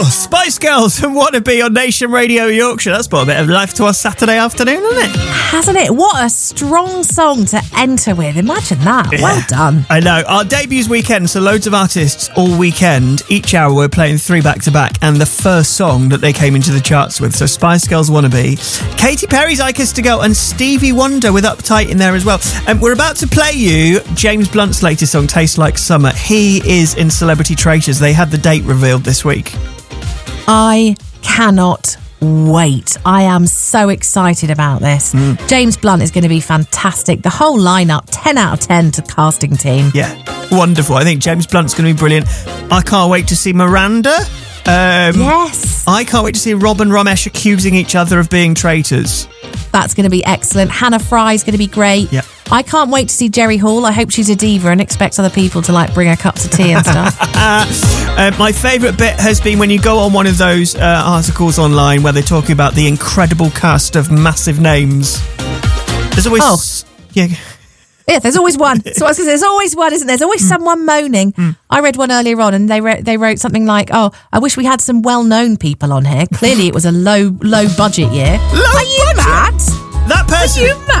Spice Girls and Wannabe on Nation Radio Yorkshire. That's brought a bit of life to our Saturday afternoon, hasn't it? Hasn't it? What a strong song to enter with. Imagine that. Yeah. Well done. I know. Our debuts weekend, so loads of artists all weekend. Each hour we're playing 3 back-to-back, and the first song that they came into the charts with. So Spice Girls Wannabe, Katy Perry's I Kissed a Girl, and Stevie Wonder with Uptight in there as well. And we're about to play you James Blunt's latest song, Tastes Like Summer. He is in Celebrity Traitors. They had the date revealed this week. I cannot wait. I am so excited about this. James Blunt is going to be fantastic. The whole lineup, 10 out of 10 to casting team. Yeah, wonderful. I think James Blunt's going to be brilliant. I can't wait to see Miranda. Yes. I can't wait to see Rob and Ramesh accusing each other of being traitors. That's going to be excellent. Hannah Fry's going to be great. Yeah. I can't wait to see Jerry Hall. I hope she's a diva and expects other people to bring her cups of tea and stuff. My favourite bit has been when you go on one of those articles online where they're talking about the incredible cast of massive names. There's always... Yeah, there's always one. So I was going to say, there's always one, isn't there? There's always someone moaning. I read one earlier on and they wrote something like, oh, I wish we had some well-known people on here. Clearly it was a low budget year. Are you mad? That person... Are you mad?